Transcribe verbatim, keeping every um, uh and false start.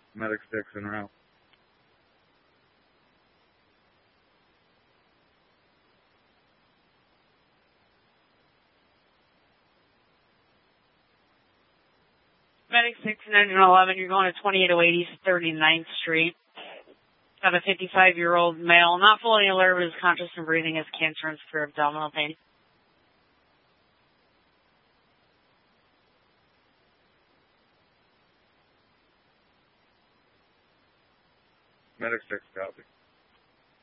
Medic six en route. Medic six nine eleven, you're going to twenty-eight oh eight East thirty-ninth Street. Have a fifty-five-year-old male, not fully alert, but is conscious and breathing, has cancer and severe abdominal pain. Medic six, copy.